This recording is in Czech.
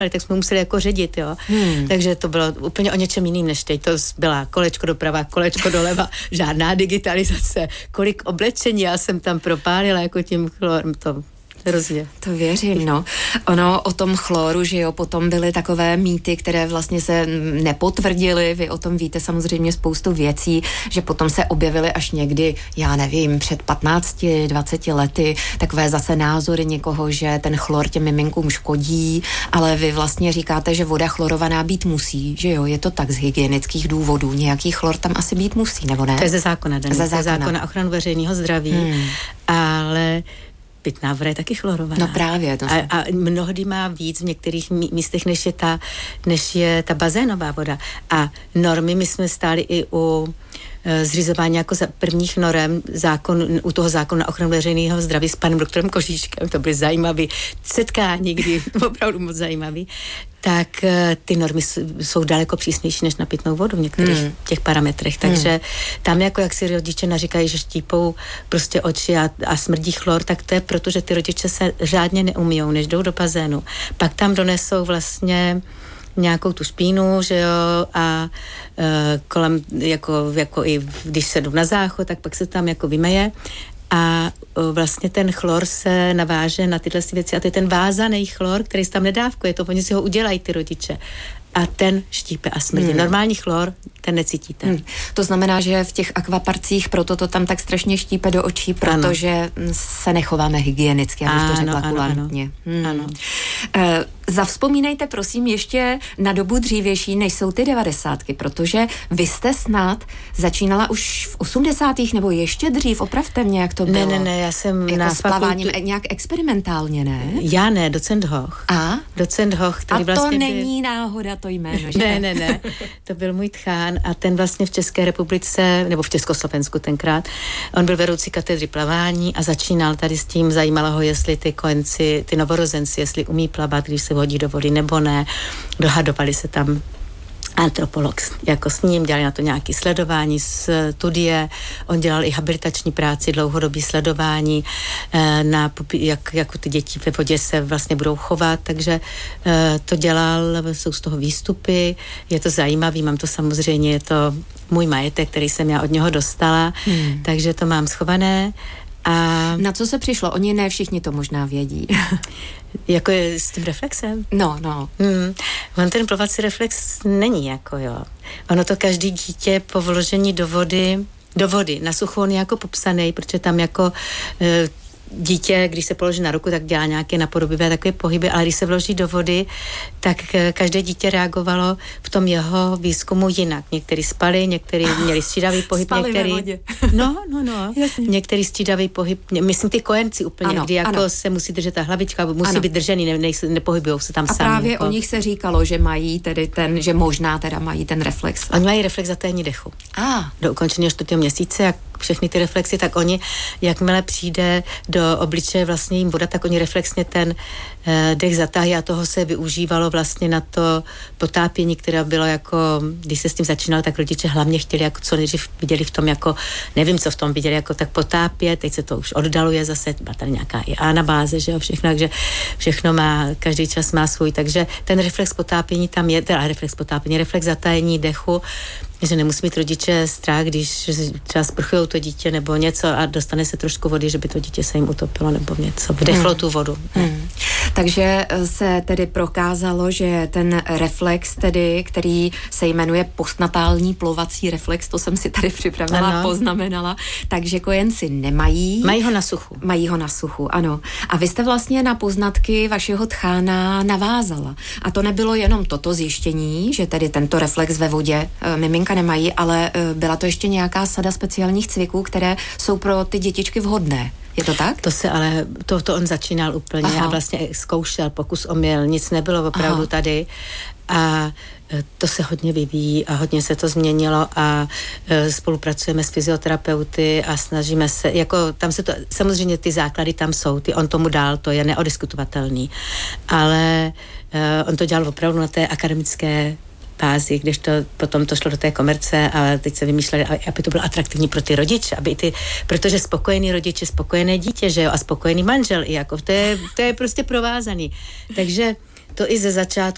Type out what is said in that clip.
tak jsme museli jako ředit, jo. Takže to bylo úplně o něčem jiným než teď. To byla kolečko doprava, kolečko doleva, žádná digitalizace. Kolik oblečení já jsem tam propálila jako tím chlorem, to hrozně. To věřím, no. Ono o tom chloru, že jo, potom byly takové mýty, které vlastně se nepotvrdily, vy o tom víte samozřejmě spoustu věcí, že potom se objevily až někdy, já nevím, před 15-20 lety, takové zase názory někoho, že ten chlor těm miminkům škodí, ale vy vlastně říkáte, že voda chlorovaná být musí, že jo, je to tak z hygienických důvodů, nějaký chlor tam asi být musí, nebo ne? To je ze zákona, ze zákona ochranu veřejného zdraví, ale pitná voda je taky chlorovaná. No právě. A mnohdy má víc v některých místech, než je ta bazénová voda. A normy, my jsme stáli i u zřizování jako prvních norem u toho zákona na ochranu veřejného zdraví s panem doktorem Kožíškem. To byly zajímavé setkání, kdy opravdu moc zajímavý. Tak ty normy jsou daleko přísnější než na pitnou vodu v některých těch parametrech. Takže tam jako jak si rodiče naříkají, že štípou prostě oči a smrdí chlor, tak to je proto, že ty rodiče se řádně neumyjou, než jdou do bazénu. Pak tam donesou vlastně nějakou tu špínu, že jo, a kolem, jako i když se jdu na záchod, tak pak se tam jako vymeje a vlastně ten chlor se naváže na tyhle věci a to je ten vázaný chlor, který se tam nedávkuje, to oni si ho udělají ty rodiče. A ten štípe a smrdí. Normální chlor, ten necítíte. To znamená, že v těch akvaparcích proto to tam tak strašně štípe do očí, protože se nechováme hygienicky, abych to řekla kulantně. Ano. Zavzpomínejte prosím ještě na dobu dřívější, než jsou ty 90, protože vy jste snad začínala už v 80. nebo ještě dřív, opravte mě, jak to bylo. Ne, já jsem jako na s plaváním nějak experimentálně, ne? Já ne, docent Hoch. Docent Hoch, který vlastně to není náhoda to jméno, že? Ne, to byl můj tchán a ten vlastně v České republice, nebo v Československu tenkrát, on byl vedoucí katedry plavání a začínal tady s tím, zajímalo ho, jestli ty kojenci, ty novorozenci, jestli umí plavat, když se hodí do vody nebo ne. Dohadovali se tam antropolog jako s ním, dělali na to nějaké sledování, studie, on dělal i habilitační práci, dlouhodobý sledování, jak ty děti ve vodě se vlastně budou chovat, takže to dělal, jsou z toho výstupy, je to zajímavý, mám to samozřejmě, je to můj majetek, který jsem já od něho dostala, takže to mám schované. A na co se přišlo? Oni ne všichni to možná vědí. Jako je s tím reflexem? No. On ten plovací reflex není jako jo. Ono to každý dítě po vložení do vody, na sucho on je jako popsaný, protože tam jako dítě, když se položí na ruku, tak dělá nějaké napodobivé takové pohyby, ale když se vloží do vody, tak každé dítě reagovalo v tom jeho výzkumu jinak. Někteří spali, někteří měli střídavý pohyb, někteří... vodě. No. Některý střídavý pohyb, myslím ty kojenci úplně, kdy jako se musí držet ta hlavička, musí být držený, nepohybujou se tam a sami. A právě jako. O nich se říkalo, že mají tedy že možná teda mají ten reflex. Oni mají reflex zatajení dechu. Do ukončení 4. měsíce, jak všechny ty reflexy, tak oni, jakmile přijde do obličeje vlastně jim voda, tak oni reflexně ten dech zatáhí a toho se využívalo vlastně na to potápění, které bylo jako, když se s tím začínalo, tak rodiče hlavně chtěli, jako co nejdřív viděli v tom jako, nevím, co v tom viděli, jako tak potápět, teď se to už oddaluje zase, byla tady nějaká i anabáze, že jo, všechno, takže všechno má, každý čas má svůj, takže ten reflex potápění tam je, teda reflex zatájení dechu, že nemusí mít rodiče strach, když třeba sprchujou to dítě nebo něco a dostane se trošku vody, že by to dítě se jim utopilo nebo něco, vdechlo tu vodu. Takže se tedy prokázalo, že ten reflex tedy, který se jmenuje postnatální plovací reflex, to jsem si tady připravila, poznamenala, takže kojenci nemají. Mají ho na suchu, ano. A vy jste vlastně na poznatky vašeho tchána navázala. A to nebylo jenom toto zjištění, že tedy tento reflex ve vodě miminka nemají, ale byla to ještě nějaká sada speciálních cviků, které jsou pro ty dětičky vhodné. Je to tak? To on začínal úplně a vlastně zkoušel, pokus omyl, nic nebylo opravdu tady a to se hodně vyvíjí a hodně se to změnilo a spolupracujeme s fyzioterapeuty a snažíme se, jako tam se to, samozřejmě ty základy tam jsou, on tomu dál, to je neodiskutovatelný, ale on to dělal opravdu na té akademické fázi, když to potom to šlo do té komerce a teď se vymýšleli, aby to bylo atraktivní pro ty rodiče, protože spokojený rodiče, spokojené dítě, že jo, a spokojený manžel, i jako to je prostě provázaný. Takže to i ze začátku